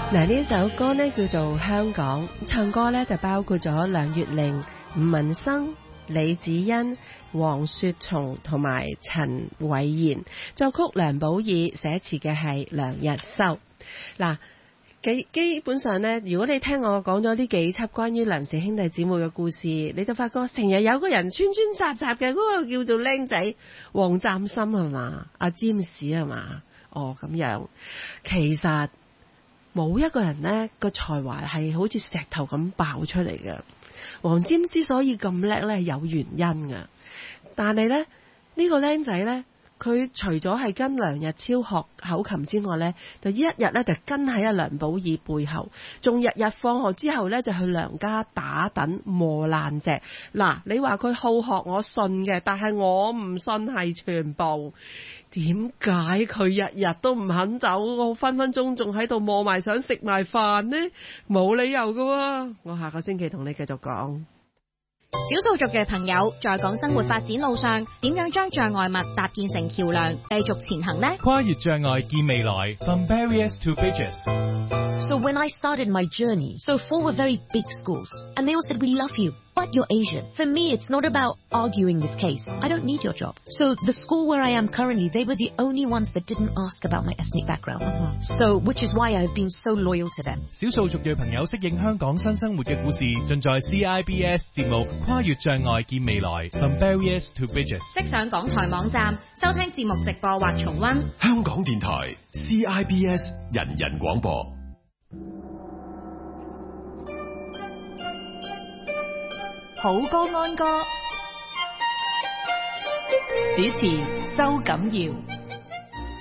嗱，呢首歌呢叫做《香港》，唱歌呢就包括咗梁月玲、吳文生、李子欣、黃雪松同埋陳偉賢，作曲梁寶爾，寫詞嘅係梁日修。嗱，基本上呢，如果你聽我講咗呢幾輯關於梁氏兄弟姊妹嘅故事，你就發覺成日有個人穿穿插插嘅，嗰個叫做僆仔黃湛森係嘛？阿詹士係嘛？哦，咁樣，其實冇一個人呢個才華係好似石頭咁爆出嚟嘅。黃霑之所以咁叻呢，有原因嘅。但係呢，呢個僆仔呢，佢除咗係跟梁日超學口琴之外呢，就一日呢就跟喺阿梁寶爾背後，仲日日放學之後呢就去梁家打躉磨爛蓆。嗱，你話佢好學我信嘅，但係我唔信係全部。點解佢日日都唔肯走？我分分鐘仲喺度磨埋想食埋飯呢？冇理由㗎喎。我下個星期同你繼續講。 少數族嘅朋友在港生活發展路上，點樣將障礙物搭建成橋梁，繼續前行呢？ 跨越障礙見未來 ，From barriers to bridges。 So when I started my journey, so 4 were very big schools, and they all said, we love you, but you're Asian. For me, it's not about arguing this case. I don't need your job. So the school where I am currently, they were the only ones that didn't ask about my ethnic background. So, which is why I've been so loyal to them. 少數族裔朋友適應香港新生活嘅故事，盡在 CIBS 節目《跨越障礙見未來 From barriers to bridges》。 即上港台網站收聽節目直播或重溫。 香港電台 CIBS 人人廣播。 好歌安歌，主持周錦耀。